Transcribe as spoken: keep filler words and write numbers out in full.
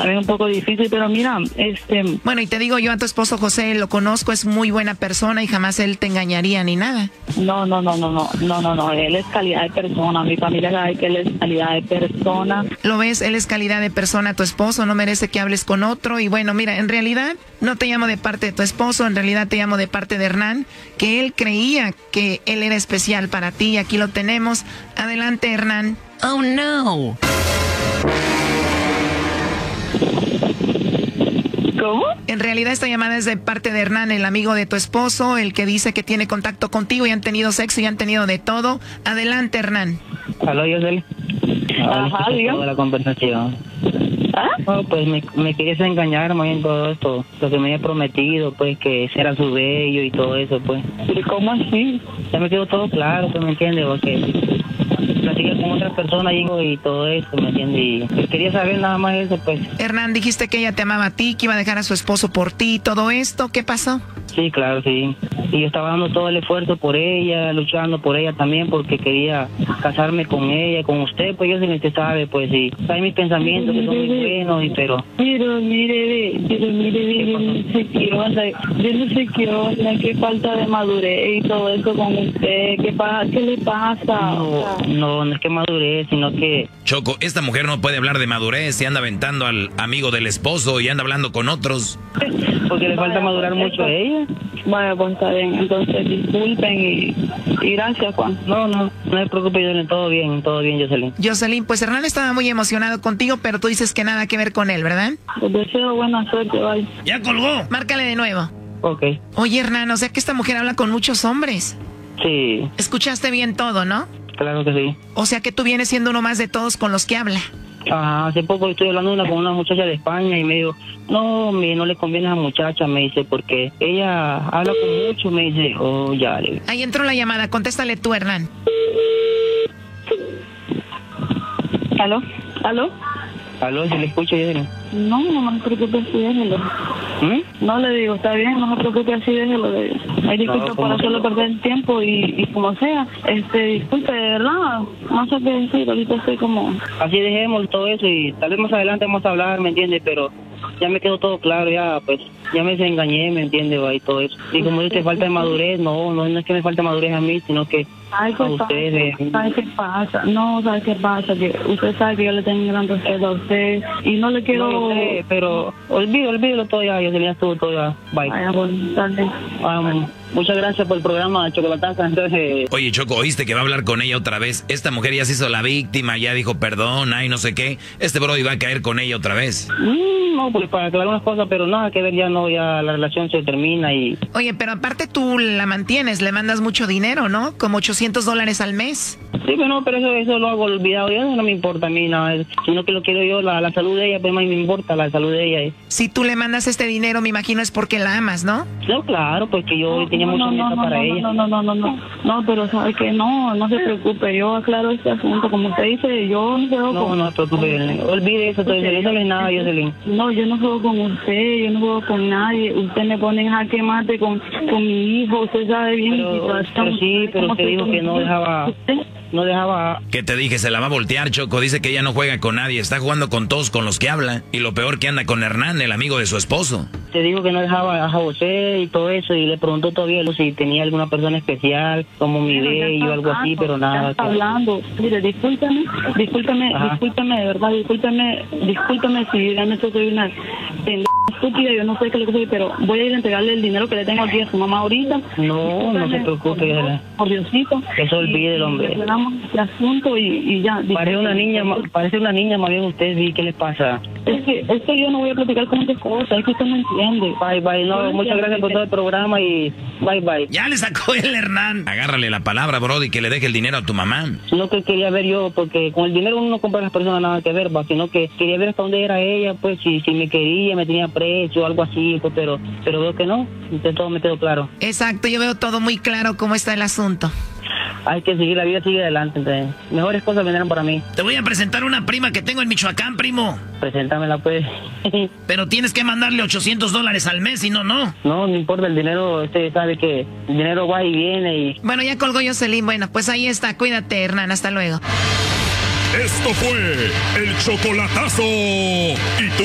también un poco difícil, pero mira, este... Bueno, y te digo yo a tu esposo José, lo conozco, es muy buena persona y jamás él te engañaría ni nada. No, no, no, no, no, no, no, no, él es calidad de persona, mi familia sabe que él es calidad de persona. ¿Lo ves? Él es calidad de persona, tu esposo, no merece que hables con otro. Y bueno, mira, en realidad no te llamo de parte de tu esposo, en realidad te llamo de parte de Hernán, que él creía que él era especial para ti y aquí lo tenemos. Adelante, Hernán. Oh, no. ¿Cómo? En realidad esta llamada es de parte de Hernán, el amigo de tu esposo, el que dice que tiene contacto contigo y han tenido sexo y han tenido de todo. Adelante, Hernán. Aló, Yoseli. Ajá, diga. Toda la conversación. ¿Ah? No, pues me, me querías engañar más en todo esto. Lo que me había prometido, pues, que ese era su bello y todo eso, pues. ¿Pero cómo así? Ya me quedó todo claro, pues, ¿me entiendes? Porque platicé con otras personas y, y todo eso, ¿me entiendes? Y pues, quería saber nada más eso, pues. Hernán, dijiste que ella te amaba a ti, que iba a dejar a su esposo por ti, todo esto, ¿qué pasó? Sí, claro, sí. Y yo estaba dando todo el esfuerzo por ella, luchando por ella también, porque quería casarme con ella, con usted, pues yo sé que usted sabe, pues sí. Sabe mis pensamientos que son muy buenos, y pero... Pero mire, pero mire, yo no sé qué onda, yo no sé qué onda, qué falta de madurez y todo eso con usted, ¿qué, pasa? ¿Qué le pasa? No, no, no es que madurez, sino que... Choco, esta mujer no puede hablar de madurez y anda aventando al amigo del esposo y anda hablando con otros. Porque le falta madurar mucho a ella. Bueno, pues está bien, entonces disculpen y, y gracias, Juan. No, no, no se preocupe, Jocelyn, todo bien, todo bien, Jocelyn. Jocelyn, pues Hernán estaba muy emocionado contigo, pero tú dices que nada que ver con él, ¿verdad? Les deseo buena suerte, bye. ¡Ya colgó! Márcale de nuevo. Ok. Oye, Hernán, o sea que esta mujer habla con muchos hombres. Sí, Escuchaste bien todo, ¿no? claro que sí. O sea que tú vienes siendo uno más de todos con los que habla. Ajá, hace poco estoy hablando una, con una muchacha de España y me dijo, no, me, no le conviene a esa muchacha, me dice, porque ella habla con mucho, me dice, oh, ya. Le... Ahí entró la llamada, contéstale tú, Hernán. ¿Aló? ¿Aló? Aló, ¿se le escucha, Jocelyn? No, no me preocupe, así déjelo. ¿Mm? No le digo, está bien, no me preocupe, así déjelo. Le digo. Ay, disculpe No, por ¿cómo hacerlo que no? perder el tiempo y, y como sea. Este, disculpe, de verdad, no sé qué decir, ahorita estoy como... Así dejemos todo eso y tal vez más adelante vamos a hablar, ¿me entiendes? Pero ya me quedó todo claro, ya, pues, ya me desengañé, ¿me entiendes? Y todo eso. Y como dice, falta de madurez, no, no, no es que me falte madurez a mí, sino que Ay, a ¿qué ustedes. pasa? ¿Sabe qué pasa? No, ¿sabe qué pasa? Que usted sabe que yo le tengo un gran respeto a usted y no le quiero... No, yo sé, pero olvídalo, olvídalo todo ya, yo tenía todo, todo ya, bye. Vaya, bueno, dale. Um, muchas gracias por el programa, Chocolataza, entonces... Oye, Choco, ¿oíste que va a hablar con ella otra vez? Esta mujer ya se hizo la víctima, ya dijo perdón, ay, no sé qué. Este bro iba a caer con ella otra vez. Mm, no, pues para aclarar unas cosas, pero nada que ver, ya no, ya la relación se termina y... Oye, pero aparte tú la mantienes, le mandas mucho dinero, ¿no? Como ochocientos dólares al mes. Sí, pero no, pero eso, eso lo hago olvidado, ya no me importa a mí nada, sino que lo quiero yo, la, la salud de ella, pues más me importa la salud de ella. Si tú le mandas este dinero, me imagino es porque la amas, ¿no? No, claro, pues que yo tenía no, mucha no, meta no, para no, ella. No, no, no, no, no, no, pero sabe que no, no se preocupe, yo aclaro este asunto, como usted dice, yo no juego No, con... no se preocupe, Jocelyn. Olvide eso, todo eso, no es nada, Jocelyn. No, yo no juego con usted, yo no juego con nadie, usted me pone en jaque mate con, con mi hijo, usted sabe bien mi Pero, situación. pero sí, pero ¿Cómo usted se dijo que no consigue? dejaba, ¿Usted? no dejaba... ¿Qué te dije? Se la va a voltear, Choco. Dice que ella no juega con nadie, está jugando con todos con los que habla. Y lo peor que anda con Hernán, el amigo de su esposo. Te dijo que no dejaba a José y todo eso, y le preguntó todavía si tenía alguna persona especial, como mi Bueno, ya bello o está algo así, hablando, pero nada. ya está que- hablando. Mire, discúlpeme, discúlpeme, Ajá. discúlpeme, de verdad, discúlpeme, discúlpeme si realmente soy una pendeja estúpida, yo no sé qué es lo que soy, pero voy a ir a entregarle el dinero que le tengo aquí a su mamá ahorita. No, no se preocupe, Por, Jocelyn. por Diosito. Que se olvide el hombre. Cerramos este asunto y, y ya. Parece una niña, ma- parece una niña más bien usted, sí, ¿qué le pasa? Es que, es que yo no voy a platicar con muchas cosas, es que usted no entiende. Bye, bye, no, muchas gracias por todo el programa y bye, bye. Ya le sacó el Hernán. Agárrale la palabra, Brody, que le deje el dinero a tu mamá. No que quería ver yo, porque con el dinero uno no compra a las personas nada que ver, va, sino que quería ver hasta dónde era ella, pues si, si me quería, me tenía precio, algo así, pues, pero, pero veo que no, entonces todo me quedó claro. Exacto, yo veo todo muy claro cómo está el asunto. Hay que seguir, la vida sigue adelante, entonces mejores cosas vendrán para mí. Te voy a presentar una prima que tengo en Michoacán, primo. Preséntamela, pues. Pero tienes que mandarle ochocientos dólares al mes, y no, no. No, no importa el dinero, usted sabe que el dinero va y viene y... Bueno, ya colgó Jocelyn. Bueno, pues ahí está. Cuídate, Hernán. Hasta luego. Esto fue el chocolatazo. Y tú